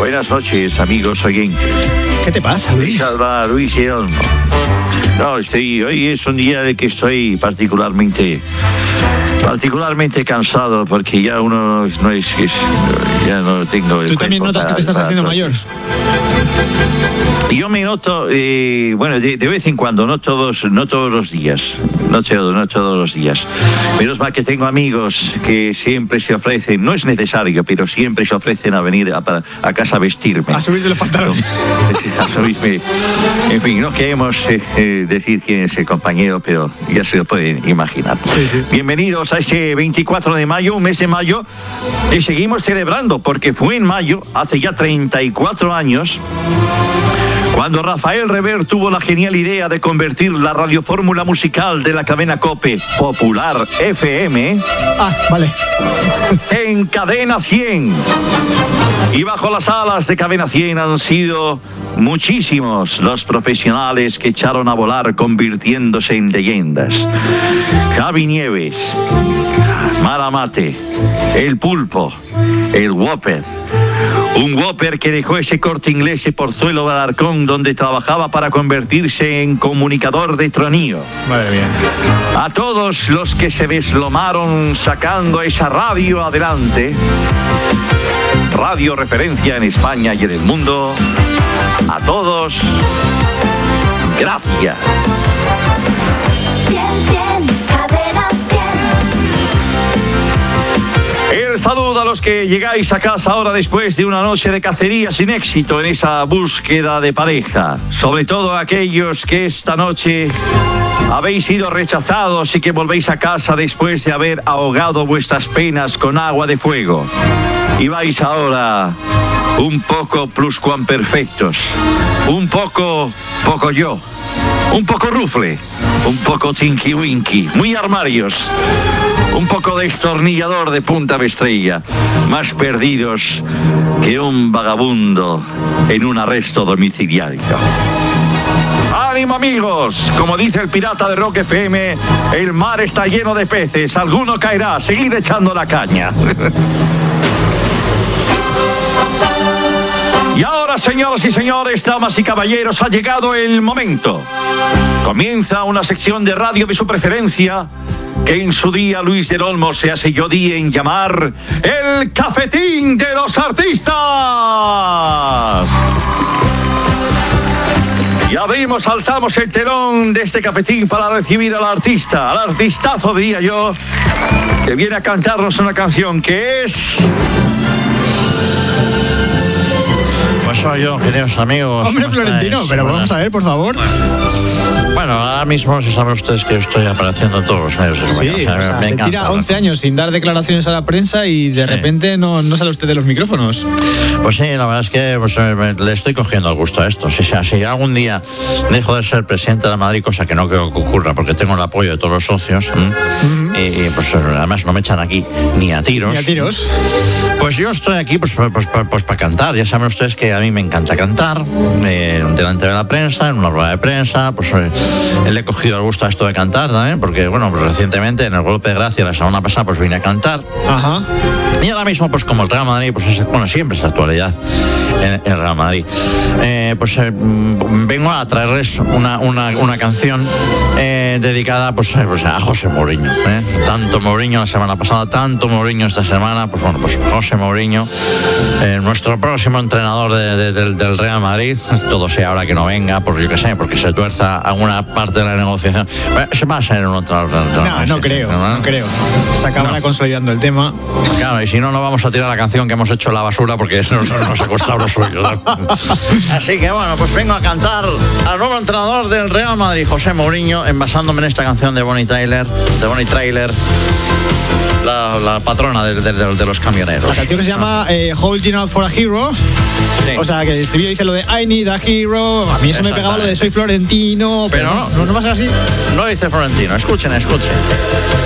Buenas noches, amigos oyentes. ¿Qué te pasa, Luis? Salva Luis Girón. No, hoy es un día de que estoy particularmente cansado, porque ya uno ya no tengo el... ¿Tú también notas que te estás haciendo mayor? Yo me noto, de vez en cuando, no todos los días. No todos los días. Menos mal que tengo amigos que siempre se ofrecen, no es necesario, pero siempre se ofrecen a venir a casa a vestirme. A subirte los pantalones. A subirme. En fin, no queremos decir quién es el compañero, pero ya se lo pueden imaginar. Sí. Bienvenidos a ese 24 de mayo, un mes de mayo, que seguimos celebrando, porque fue en mayo, hace ya 34 años, cuando Rafael Rever tuvo la genial idea de convertir la radiofórmula musical de la cadena COPE, Popular FM, en Cadena 100. Y bajo las alas de Cadena 100 han sido muchísimos los profesionales que echaron a volar convirtiéndose en leyendas. Javi Nieves, Mara Mate, El Pulpo, El Whopper. Un Whopper que dejó ese Corte Inglés de Pozuelo de Alarcón, donde trabajaba para convertirse en comunicador de tronío. Madre mía. A todos los que se deslomaron sacando esa radio adelante, radio referencia en España y en el mundo, a todos, gracias. El saludo a los que llegáis a casa ahora después de una noche de cacería sin éxito en esa búsqueda de pareja. Sobre todo a aquellos que esta noche habéis sido rechazados y que volvéis a casa después de haber ahogado vuestras penas con agua de fuego. Y vais ahora un poco pluscuamperfectos, un poco yo, un poco rufle, un poco tinky winky, muy armarios. Un poco destornillador de punta de estrella, más perdidos que un vagabundo en un arresto domiciliario. ¡Ánimo, amigos! Como dice el pirata de Rock FM, el mar está lleno de peces, alguno caerá, seguid echando la caña. Y ahora, señoras y señores, damas y caballeros, ha llegado el momento. Comienza una sección de radio de su preferencia, que en su día Luis del Olmo se aselló en llamar el Cafetín de los Artistas. Y saltamos el telón de este cafetín para recibir al artista, al artistazo, diría yo, que viene a cantarnos una canción que es... Pues soy yo, queridos amigos. Hombre, Florentino, pero vamos a ver, por favor. Bueno, ahora mismo se saben ustedes que yo estoy apareciendo en todos los medios de España. Sí, o sea, se tira 11 años sin dar declaraciones a la prensa y de repente no sale usted de los micrófonos. Pues sí, la verdad es que le estoy cogiendo el gusto a esto. Si algún día dejo de ser presidente de la Madrid, cosa que no creo que ocurra porque tengo el apoyo de todos los socios, y pues además no me echan aquí ni a tiros. Ni a tiros. Pues yo estoy aquí pues para cantar. Ya saben ustedes que a mí me encanta cantar delante de la prensa, en una rueda de prensa. Pues le he cogido el gusto a esto de cantar también, porque bueno, pues recientemente en el Golpe de Gracia la semana pasada pues vine a cantar. Ajá. Y ahora mismo pues como el Real Madrid pues siempre es actualidad en el Real Madrid, vengo a traerles una canción dedicada pues a José Mourinho, tanto Mourinho la semana pasada, tanto Mourinho esta semana, pues José Mourinho, nuestro próximo entrenador del Real Madrid. Todo sea ahora que no venga, pues yo qué sé, porque se tuerza alguna parte de la negociación. Se va a ser en otra. No creo. Se acabará consolidando el tema. Claro, y si no vamos a tirar la canción que hemos hecho en la basura porque eso nos ha costado los suyo. Así que bueno, pues vengo a cantar al nuevo entrenador del Real Madrid, José Mourinho, basándome en esta canción de Bonnie Tyler, la patrona de los camioneros. La canción que se llama Holding Out for a Hero. Sí. O sea, que el estribillo dice lo de I need a hero. A mí eso me pegaba lo de soy Florentino. Pero no va a ser así. No dice Florentino. Escuchen.